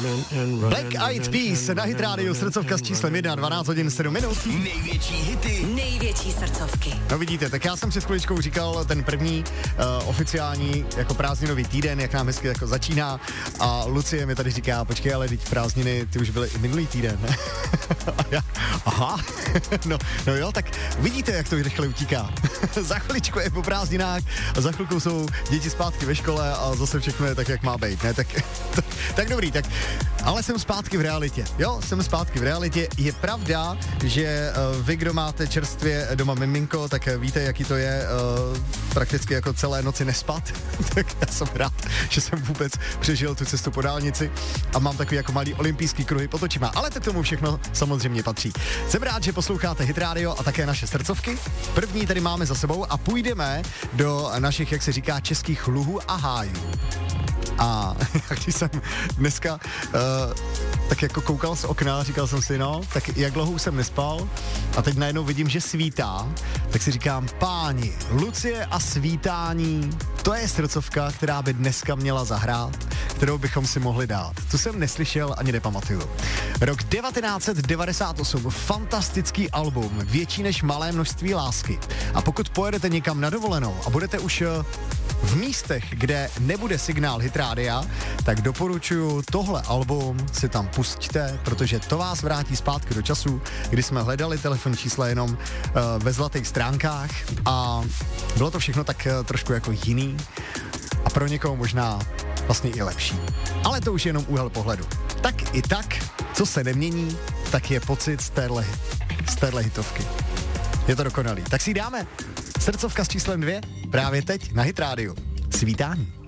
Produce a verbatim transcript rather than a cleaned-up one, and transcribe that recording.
Black Eyed Peas na Hit Radio, srdcovka s číslem jedna, dvanáct hodin sedm minut. Největší hity, největší srdcovky. No vidíte, tak já jsem před chviličkou říkal ten první uh, oficiální jako prázdninový týden, jak nám hezky jako začíná, a Lucie mi tady říká, počkej, ale teď prázdniny, ty už byly i minulý týden. A já, aha, no, no jo, tak vidíte, jak to rychle utíká. Za chviličku je po prázdninách a za chvilku jsou děti zpátky ve škole a zase všechno je tak, jak má být, ne? Tak, tak, tak dobrý, tak, ale jsem zpátky v realitě, jo, jsem zpátky v realitě. Je pravda, že uh, vy, kdo máte čerstvě doma miminko, tak víte, jaký to je uh, prakticky jako celé noci nespat. Tak já jsem rád, že jsem vůbec přežil tu cestu po dálnici a mám takový jako malý olympijský kruhy pod očima, ale to k tomu všechno samozřejmě patří. Jsem rád, že posloucháte Hit Radio a také naše srdcovky. První tady máme za sebou a půjdeme do našich, jak se říká, českých luhů a hájů. A když jsem dneska uh, tak jako koukal z okna, říkal jsem si, no, tak jak dlouho jsem nespal a teď najednou vidím, že svítá, tak si říkám, páni, Lucie a svítání, to je srdcovka, která by dneska měla zahrát, kterou bychom si mohli dát. Tu jsem neslyšel ani nepamatuju. Rok devatenáct set devadesát osm, fantastický album, větší než malé množství lásky. A pokud pojedete někam na dovolenou a budete už uh, v místech, kde nebude signál Hit Rádia, tak doporučuju tohle album si tam pusťte, protože to vás vrátí zpátky do času, kdy jsme hledali telefonní čísla jenom uh, ve zlatých stránkách a bylo to všechno tak uh, trošku jako jiný a pro někoho možná vlastně i lepší. Ale to už je jenom úhel pohledu. Tak i tak, co se nemění, tak je pocit z téhle, z téhle hitovky. Je to dokonalý. Tak si ji dáme. Srdcovka s číslem dvě, právě teď na Hit Radio. Svítání.